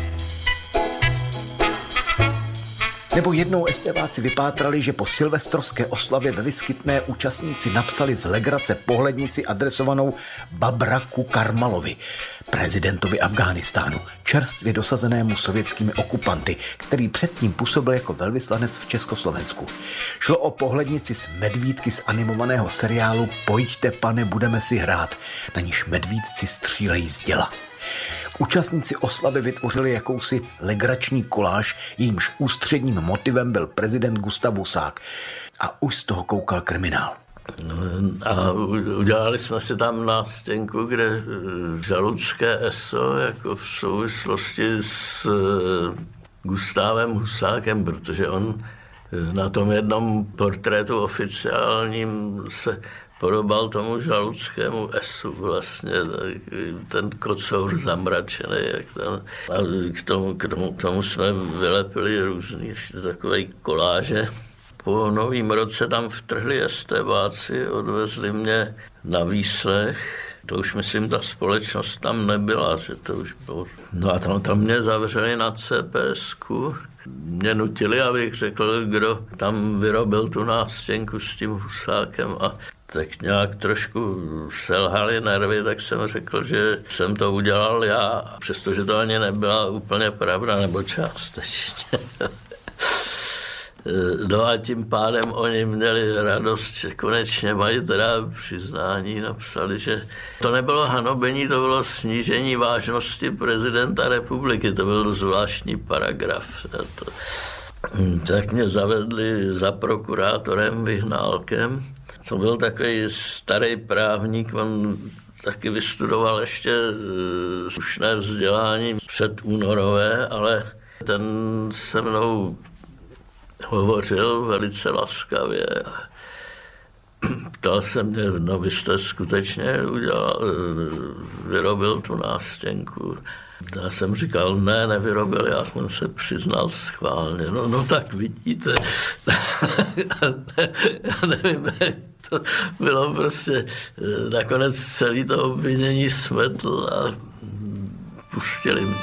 Nebo jednou STBáci vypátrali, že po silvestrovské oslavě ve Výskytné účastníci napsali z legrace pohlednici adresovanou Babraku Karmalovi, prezidentovi Afghánistánu, čerstvě dosazenému sovětskými okupanty, který předtím působil jako velvyslanec v Československu. Šlo o pohlednici z medvídky z animovaného seriálu Pojďte, pane, budeme si hrát, na níž medvídci střílejí z děla. Účastníci oslavy vytvořili jakousi legrační koláž, jejímž ústředním motivem byl prezident Gustav Husák. A už z toho koukal kriminál. A udělali jsme si tam nástěnku, kde žaludské eso, jako v souvislosti s Gustávem Husákem, protože on na tom jednom portrétu oficiálním se podobal tomu žaludskému esu vlastně, ten kocour zamračený. Jak tam. A k tomu, k, tomu, k tomu jsme vylepili různý takové koláže. Po novým roce tam vtrhli STBáci, odvezli mě na výslech. To už myslím, ta společnost tam nebyla, že to už bylo. No a tam, tam mě zavřeli na C P S ku. Mě nutili, abych řekl, kdo tam vyrobil tu nástěnku s tím Husákem a tak nějak trošku selhaly nervy, tak jsem řekl, že jsem to udělal já, přestože to ani nebyla úplně pravda, nebo částečně. No a tím pádem oni měli radost, že konečně mají teda přiznání, napsali, že to nebylo hanobení, to bylo snížení vážnosti prezidenta republiky, to byl zvláštní paragraf. To. Tak mě zavedli za prokurátorem Vyhnálkem, to byl takový starý právník, on taky vystudoval ještě slušné vzdělání předúnorové, ale ten se mnou hovořil velice laskavě a ptal se mě, no vy jste skutečně udělal, vyrobil tu nástěnku. Já jsem říkal, ne, nevyrobil, já jsem se přiznal schválně. No, no tak vidíte, já nevím, jak to bylo prostě, nakonec celý to obvinění smetl a pustili mě.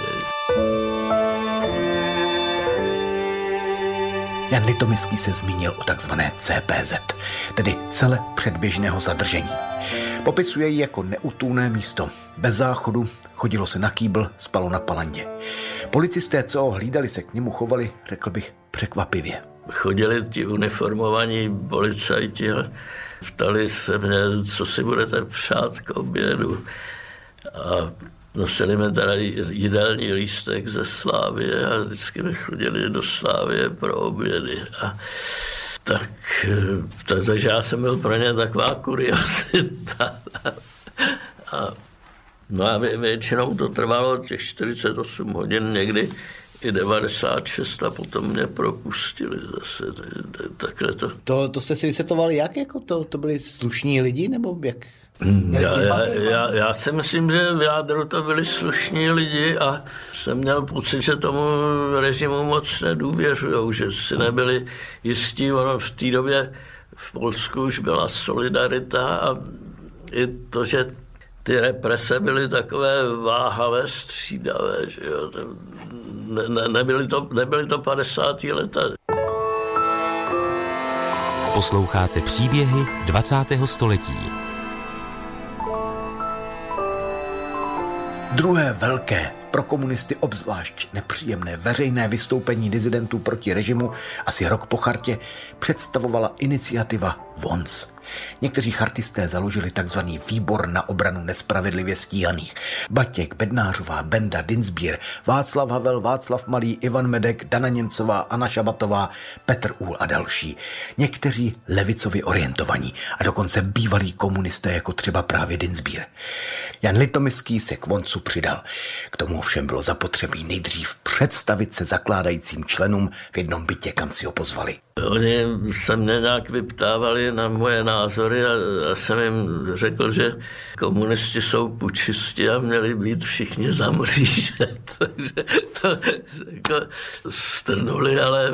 Jan Litomyský se zmínil o takzvané C P Z, tedy cele předběžného zadržení. Popisuje ji jako neutulné místo. Bez záchodu, chodilo se na kýbl, spalo na palandě. Policisté, co ho hlídali, se k němu chovali, řekl bych, překvapivě. Chodili ti uniformovaní policajti a ptali se mě, co si budete přát k obědu. A nosili mi teda jídelní lístek ze Slávie a vždycky mi chodili do Slávie pro obědy. A tak, tak, takže já jsem byl pro ně taková kuriozita. A, no a většinou to trvalo těch čtyřicet osm hodin, někdy i devadesát šest a potom mě propustili zase. Takhle to. To, to jste si vysvětlovali jak? Jako to, to byli slušní lidi nebo jak? Já, já, já, já si myslím, že v jádru to byli slušní lidi a jsem měl pocit, že tomu režimu moc nedůvěřujou, že si nebyli jistí. Ono v té době v Polsku už byla solidarita a i to, že ty represe byly takové váhavé, střídavé, že jo. Ne, ne, nebyly, to, nebyly to padesátá leta. Posloucháte příběhy dvacátého století. Druhé velké, pro komunisty obzvlášť nepříjemné veřejné vystoupení dizidentů proti režimu asi rok po chartě představovala iniciativa V O N S. Někteří chartisté založili takzvaný výbor na obranu nespravedlivě stíhaných. Batěk, Bednářová, Benda, Dinsbír, Václav Havel, Václav Malý, Ivan Medek, Dana Němcová, Anna Šabatová, Petr Úhl a další. Někteří levicově orientovaní a dokonce bývalí komunisté jako třeba právě Dinsbír. Jan Litomyský se k V O N S u přidal. K tomu ovšem bylo zapotřebí nejdřív představit se zakládajícím členům v jednom bytě, kam si ho pozvali. Oni se mě nějak vyptávali na moje názory a já jsem jim řekl, že komunisti jsou pučisti a měli být všichni za mříže. Takže to jako strnuli, ale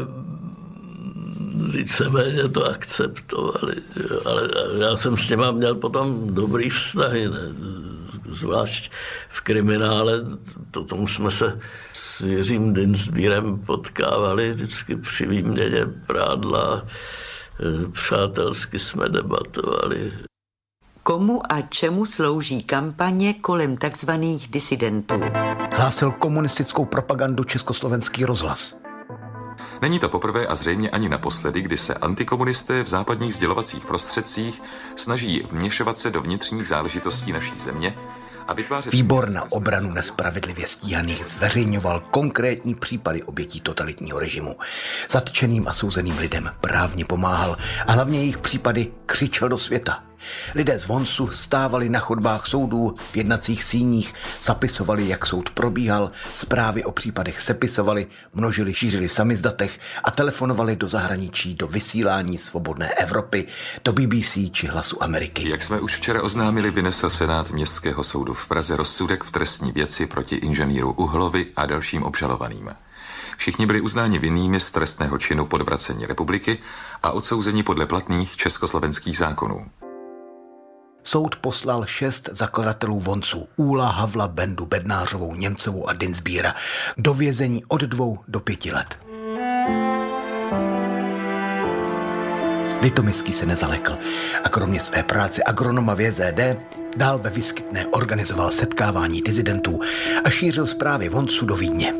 víceméně to akceptovali. Ale já jsem s těma měl potom dobrý vztahy, ne? Zvlášť v kriminále, to tomu jsme se s Jiřím Dinsbírem potkávali vždycky při výměně prádla, přátelsky jsme debatovali. Komu a čemu slouží kampaně kolem takzvaných disidentů? Hlásil komunistickou propagandu Československý rozhlas. Není to poprvé a zřejmě ani naposledy, kdy se antikomunisté v západních sdělovacích prostředcích snaží vměšovat se do vnitřních záležitostí naší země a vytvářet... Výbor na obranu nespravedlivě stíhaných zveřejňoval konkrétní případy obětí totalitního režimu. Zatčeným a souzeným lidem právně pomáhal a hlavně jejich případy křičel do světa. Lidé z V O N S u stávali na chodbách soudů, v jednacích síních, zapisovali, jak soud probíhal, zprávy o případech sepisovali, množili, šířili v samizdatech a telefonovali do zahraničí, do vysílání Svobodné Evropy, do B B C či Hlasu Ameriky. Jak jsme už včera oznámili, vynesl Senát Městského soudu v Praze rozsudek v trestní věci proti inženýru Uhlovi a dalším obžalovaným. Všichni byli uznáni vinnými z trestného činu podvracení republiky a odsouzeni podle platných československých zákonů. Soud poslal šest zakladatelů Vonců, Úla, Havla, Bendu, Bednářovou, Němcovou a Dinsbíra, do vězení od dvou do pěti let. Litomyský se nezalekl a kromě své práce agronoma v J Z D dál ve Vyskytné organizoval setkávání disidentů a šířil zprávy Vonců do Vídně.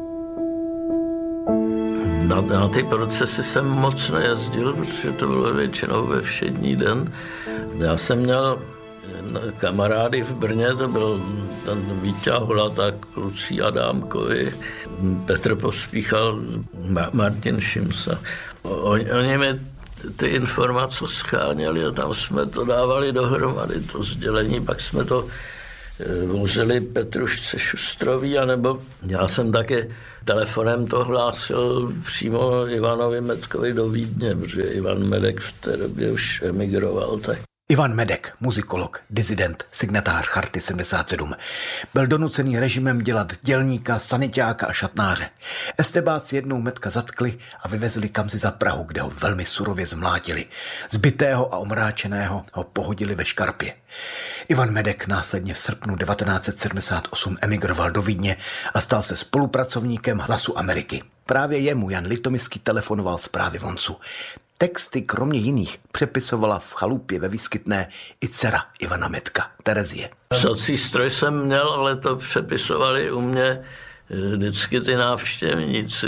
Na, na ty procesy jsem moc nejezdil, protože to bylo většinou ve všední den. Já jsem měl kamarády v Brně, to byl ten Víťa Holata, kluci Adámkovi, Petr Pospíchal, Martin Šimsa. Oni, oni mi ty informace scháněli a tam jsme to dávali dohromady, to sdělení, pak jsme to vozili Petrušce Šustrový, anebo já jsem taky telefonem to hlásil přímo Ivanovi Medkovi do Vídně, protože Ivan Medek v té době už emigroval. Tak. Ivan Medek, muzikolog, disident, signatář Charty sedmdesát sedm, byl donucený režimem dělat dělníka, saniťáka a šatnáře. Estebáci jednou Medka zatkli a vyvezli kamsi za Prahu, kde ho velmi surově zmlátili. Zbitého a omráčeného ho pohodili ve škarpě. Ivan Medek následně v srpnu devatenáct set sedmdesát osm emigroval do Vídně a stal se spolupracovníkem Hlasu Ameriky. Právě jemu Jan Litomyský telefonoval zprávy Vonců. Texty kromě jiných přepisovala v chalupě ve Vyskytné i dcera Ivana Medka, Terezie. Psací stroj jsem měl, ale to přepisovali u mě vždycky ty návštěvníci.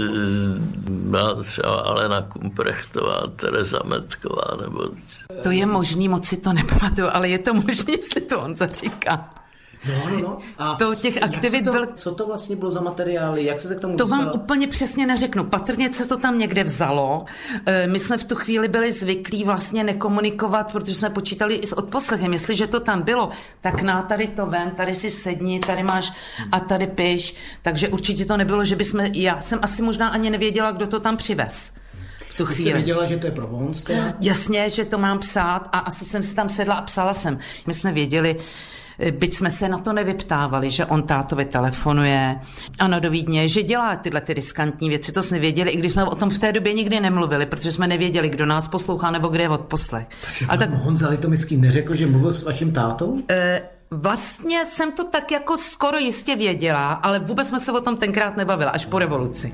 Byla třeba Alena Kumprechtová, Tereza Medková. Nebo... To je možný, moc si to nepamatuju, ale je to možný, jestli to on zaříká. No, no, no. A to těch aktivit to, byl... Co to vlastně bylo za materiály? Jak se se k tomu To dostala? vám úplně přesně neřeknu. Patrně se to tam někde vzalo. My jsme v tu chvíli byli zvyklí vlastně nekomunikovat, protože jsme počítali i s odposlechem. Jestliže to tam bylo, tak na tady to vem, tady si sedni, tady máš a tady piš. Takže určitě to nebylo, že bychom... Já jsem asi možná ani nevěděla, kdo to tam přivez. Tu chvíli. Jsi věděla, že to je pro Vonc? Jasně, že to mám psát a asi jsem si tam sedla a psala jsem. My jsme věděli, byť jsme se na to nevyptávali, že on tátovi telefonuje, ano, do Vídně, že dělá tyhle ty riskantní věci, to jsme věděli, i když jsme o tom v té době nikdy nemluvili, protože jsme nevěděli, kdo nás poslouchá nebo kde je odposlech. Takže vám tak... Honza Litomyský neřekl, že mluvil s vaším tátou? E, vlastně jsem to tak jako skoro jistě věděla, ale vůbec jsme se o tom tenkrát nebavila, až po revoluci.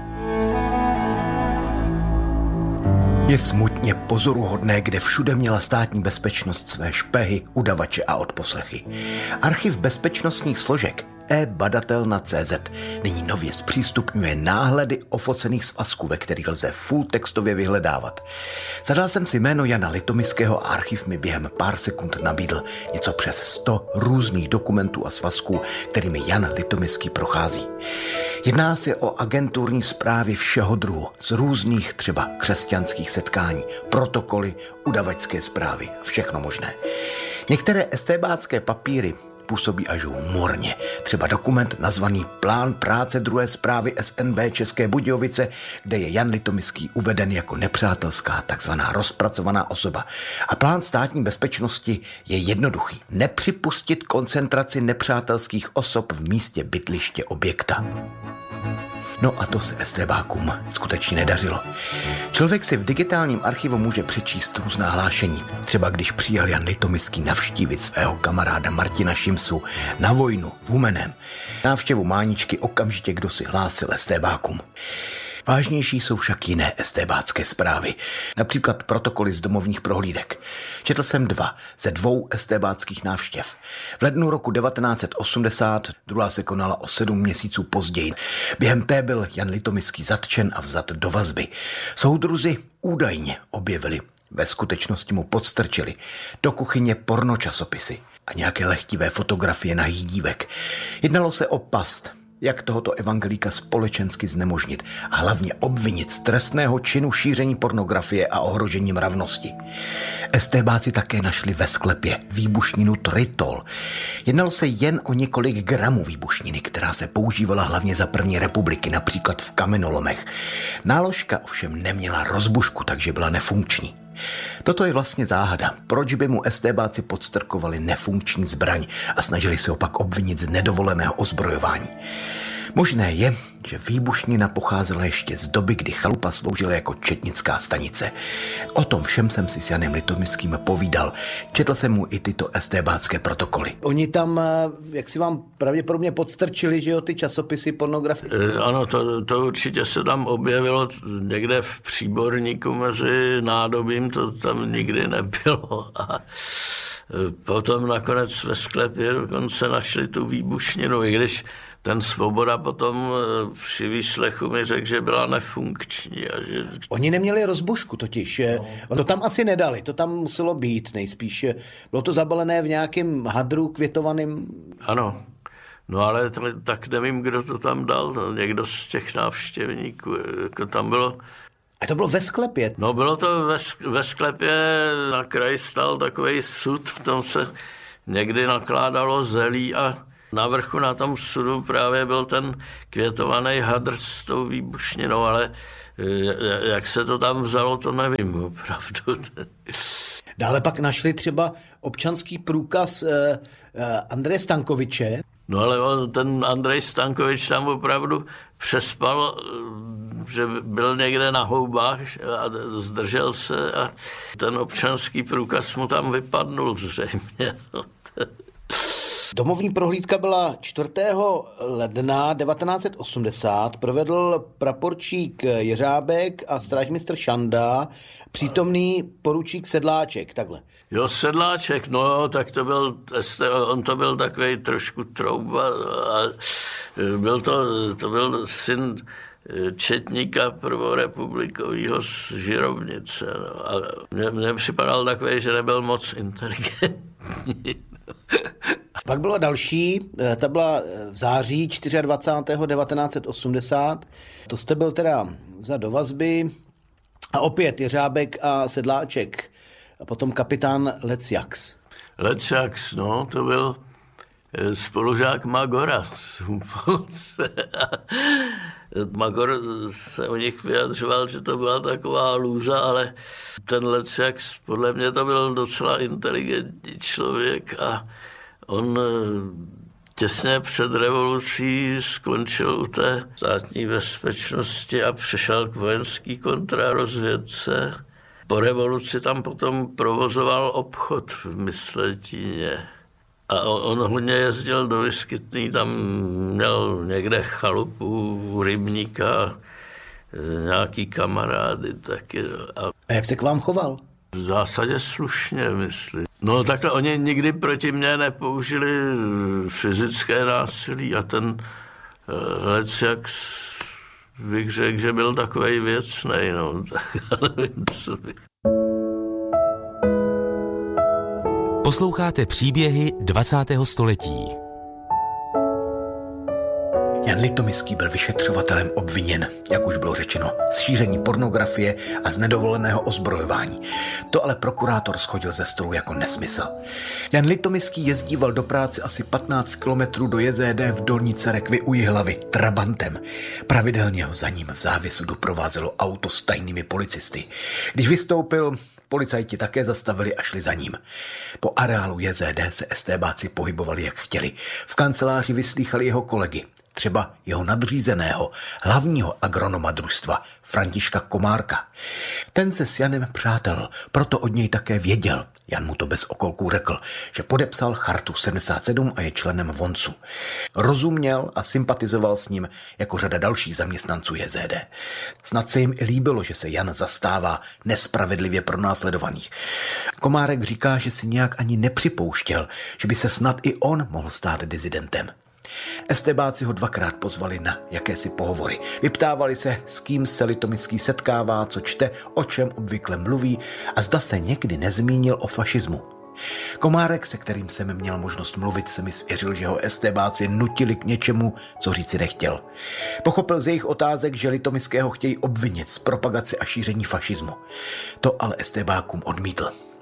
Je smutně pozoruhodné, kde všude měla státní bezpečnost své špehy, udavače a odposlechy. Archiv bezpečnostních složek e badatel na tečka cé zet nyní nově zpřístupňuje náhledy ofocených svazků, ve kterých lze full textově vyhledávat. Zadal jsem si jméno Jana Litomyského a archiv mi během pár sekund nabídl něco přes sto různých dokumentů a svazků, kterými Jan Litomyský prochází. Jedná se o agenturní zprávy všeho druhu, z různých třeba křesťanských setkání, protokoly, udavačské zprávy, všechno možné. Některé estébácké papíry působí až humorně. Třeba dokument nazvaný Plán práce druhé zprávy S N B České Budějovice, kde je Jan Litomyský uveden jako nepřátelská, takzvaná rozpracovaná osoba. A plán státní bezpečnosti je jednoduchý. Nepřipustit koncentraci nepřátelských osob v místě bydliště objekta. No a to se estébákům skutečně nedařilo. Člověk si v digitálním archivu může přečíst různá hlášení. Třeba když přijel Jan Litomyský navštívit svého kamaráda Martina Šimsu na vojnu v Humeném. Návštěvu Máničky okamžitě kdo si hlásil estébákům. Vážnější jsou však jiné estébácké zprávy, například protokoly z domovních prohlídek. Četl jsem dva ze dvou estébáckých návštěv. V lednu roku devatenáct set osmdesát, druhá se konala o sedm měsíců později. Během té byl Jan Litomyský zatčen a vzat do vazby. Soudruzi údajně objevili, ve skutečnosti mu podstrčili, do kuchyně pornočasopisy a nějaké lehtivé fotografie nahých dívek. Jednalo se o past, jak tohoto evangelíka společensky znemožnit a hlavně obvinit z trestného činu šíření pornografie a ohrožení mravnosti. Estébáci také našli ve sklepě výbušninu tritol. Jednalo se jen o několik gramů výbušniny, která se používala hlavně za první republiky, například v kamenolomech. Náložka ovšem neměla rozbušku, takže byla nefunkční. Toto je vlastně záhada, proč by mu estébáci podstrkovali nefunkční zbraň a snažili se opak obvinit z nedovoleného ozbrojování. Možné je, že výbušnina pocházela ještě z doby, kdy chalupa sloužila jako četnická stanice. O tom všem jsem si s Janem Litomyským povídal. Četl jsem mu i tyto estébácké protokoly. Oni tam, jak si vám pravděpodobně podstrčili, že jo, ty časopisy pornografické? E, ano, to, to určitě se tam objevilo někde v příborníku mezi nádobím, to tam nikdy nebylo. A potom nakonec ve sklepě dokonce našli tu výbušninu, i když ten Svoboda potom při výslechu mi řekl, že byla nefunkční. A že... Oni neměli rozbušku totiž. No. To tam asi nedali, to tam muselo být nejspíš. Bylo to zabalené v nějakém hadru květovaným? Ano, no ale tak nevím, kdo to tam dal. No, někdo z těch návštěvníků. Jako tam bylo... A to bylo ve sklepě? No bylo to ve, ve sklepě, na kraji stal takovej sud, v tom se někdy nakládalo zelí a na vrchu na tom sudu právě byl ten květovaný hadr s tou výbušninou, ale jak se to tam vzalo, to nevím opravdu. Dále pak našli třeba občanský průkaz eh, eh, Andreje Stankoviče. No ale on, ten Andrej Stankovič tam opravdu přespal, že byl někde na houbách a zdržel se a ten občanský průkaz mu tam vypadnul zřejmě. Domovní prohlídka byla čtvrtého ledna devatenáct set osmdesát. Provedl praporčík Jeřábek a strážmistr Šanda, přítomný poručík Sedláček, takhle. Jo, Sedláček, no, tak to byl, on to byl takový trošku trouba a byl to, to byl syn četníka prvorepublikového z Žirovnice. No, a mně, mně připadal takový, že nebyl moc inteligentní. Pak byla další, ta byla v září dvacátého čtvrtého devatenáct set osmdesát. To jste byl teda vzat do vazby a opět Jeřábek a Sedláček a potom kapitán Lecjax. Lecjax, no, to byl spolužák Magora z Humpolce. Magor se o nich vyjadřoval, že to byla taková lůza, ale ten Lecjax, podle mě to byl docela inteligentní člověk a on těsně před revolucí skončil u té státní bezpečnosti a přešel k vojenský kontrarozvědce. Po revoluci tam potom provozoval obchod v Mysletíně. A on hodně jezdil do Vyskytný, tam měl někde chalupu u rybníka, nějaký kamarády taky. A, a jak se k vám choval? V zásadě slušně, myslím. No takhle, oni nikdy proti mně nepoužili fyzické násilí a ten Lecjax, bych řekl, že byl takovej věcnej, no, tak nevím, co bych... Posloucháte příběhy dvacátého století. Jan Litomyský byl vyšetřovatelem obviněn, jak už bylo řečeno, z šíření pornografie a z nedovoleného ozbrojování. To ale prokurátor shodil ze stolu jako nesmysl. Jan Litomyský jezdíval do práce asi patnáct kilometrů do J Z D v Dolní Cerekvi u Jihlavy trabantem. Pravidelně ho za ním v závěsu doprovázelo auto s tajnými policisty. Když vystoupil, policajti také zastavili a šli za ním. Po areálu J Z D se estébáci pohybovali, jak chtěli. V kanceláři vyslýchali jeho kolegy, třeba jeho nadřízeného, hlavního agronoma družstva, Františka Komárka. Ten se s Janem přátel, proto od něj také věděl. Jan mu to bez okolků řekl, že podepsal chartu sedmdesát sedm a je členem Voncu. Rozuměl a sympatizoval s ním jako řada dalších zaměstnanců J Z D. Snad se jim i líbilo, že se Jan zastává nespravedlivě pronásledovaných. Komárek říká, že si nějak ani nepřipouštěl, že by se snad i on mohl stát dizidentem. Estébáci ho dvakrát pozvali na jakési pohovory. Vyptávali se, s kým se Litomyský setkává, co čte, o čem obvykle mluví a zda se někdy nezmínil o fašismu. Komárek, se kterým jsem měl možnost mluvit, se mi svěřil, že ho estébáci nutili k něčemu, co říci nechtěl. Pochopil z jejich otázek, že Litomyského chtějí obvinit z propagace a šíření fašismu. To ale estébákům odmítl.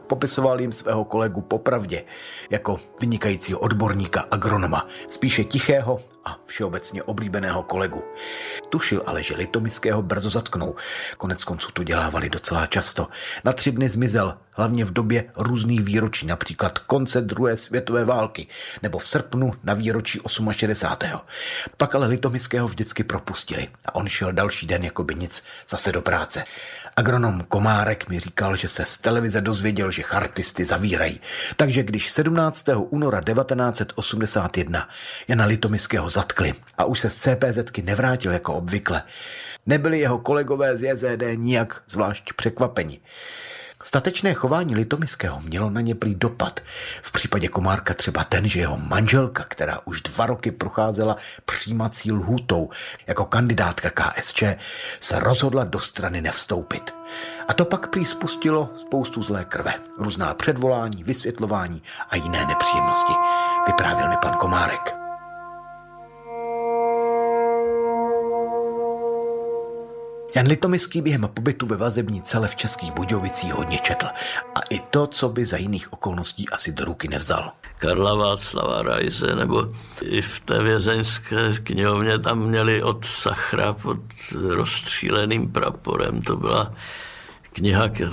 Popisoval jim svého kolegu popravdě jako vynikajícího odborníka agronoma, spíše tichého a všeobecně oblíbeného kolegu. Tušil ale, že Litomického brzo zatknou. Konec konců to dělávali docela často. Na tři dny zmizel, hlavně v době různých výročí, například konce druhé světové války, nebo v srpnu na výročí šedesátého osmého Pak ale Litomického vždycky propustili a on šel další den jako by nic zase do práce. Agronom Komárek mi říkal, že se z televize dozvěděl, že chartisty zavírají. Takže když sedmnáctého února devatenáct set osmdesát jedna Jana Litomického zatkli a už se z C P Z ky nevrátil jako obvykle, nebyli jeho kolegové z J Z D nijak zvlášť překvapeni. Statečné chování Litomického mělo na ně prý dopad. V případě Komárka třeba ten, že jeho manželka, která už dva roky procházela přijímací lhůtou jako kandidátka K S Č, se rozhodla do strany nevstoupit. A to pak prý spustilo spoustu zlé krve, různá předvolání, vysvětlování a jiné nepříjemnosti, vyprávěl mi pan Komárek. Jan Litomický během pobytu ve vazební cele v Českých Budějovicích hodně četl. A i to, co by za jiných okolností asi do ruky nevzal. Karla Václava Raise, nebo i v té vězeňské knihovně tam měli od Sachra pod rozstříleným praporem. To byla kniha